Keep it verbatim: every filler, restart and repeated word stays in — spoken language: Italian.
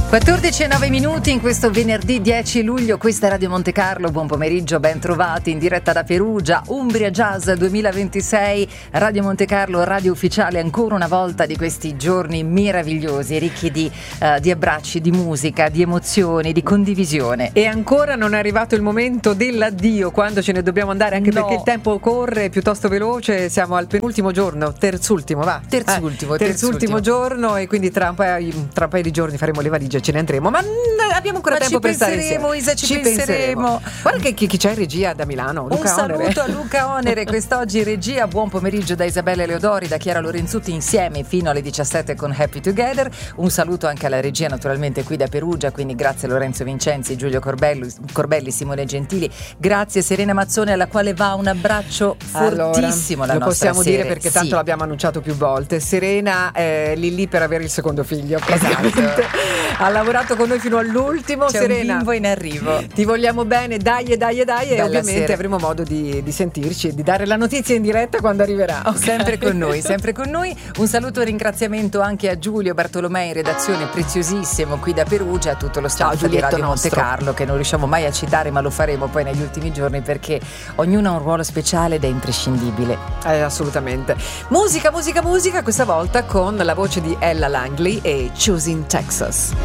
quattordici e nove minuti in questo venerdì dieci luglio, questa è Radio Monte Carlo, buon pomeriggio, ben trovati in diretta da Perugia, Umbria Jazz duemilaventisei, Radio Monte Carlo, radio ufficiale ancora una volta di questi giorni meravigliosi, ricchi di, uh, di abbracci, di musica, di emozioni, di condivisione. E ancora non è arrivato il momento dell'addio, quando ce ne dobbiamo andare, anche no. perché il tempo corre piuttosto veloce, siamo al penultimo giorno, terzultimo va. Terzultimo, eh, terzultimo terzultimo giorno e quindi tra un, paio, tra un paio di giorni faremo le valigie. Ce ne andremo, ma abbiamo ancora ma tempo per stare insieme. Isa, ci, ci penseremo. penseremo. Guarda che chi, chi c'è in regia da Milano. Luca Un saluto Onere. a Luca Onere quest'oggi in regia. Buon pomeriggio da Isabella Leodori, da Chiara Lorenzutti, insieme fino alle diciassette con Happy Together. Un saluto anche alla regia, naturalmente qui da Perugia, quindi grazie a Lorenzo Vincenzi, Giulio Corbelli, Corbelli Simone Gentili, grazie Serena Mazzone, alla quale va un abbraccio fortissimo. Allora, la lo nostra possiamo serie. dire perché tanto sì. l'abbiamo annunciato più volte. Serena è lì lì per avere il secondo figlio, esatto. Ha lavorato con noi fino all'ultimo. C'è Serena, un bimbo in arrivo. Ti vogliamo bene, dai e dai e dai. Bella e ovviamente sera. avremo modo di, di sentirci, di dare la notizia in diretta quando arriverà. Okay. Sempre con noi, sempre con noi. Un saluto e ringraziamento anche a Giulio Bartolomei in redazione, preziosissimo qui da Perugia, a tutto lo staff Ciao, di Radio nostro. Monte Carlo, che non riusciamo mai a citare, ma lo faremo poi negli ultimi giorni perché ognuno ha un ruolo speciale ed è imprescindibile. Eh, assolutamente. Musica, musica, musica, questa volta con la voce di Ella Langley e Choosing Texas.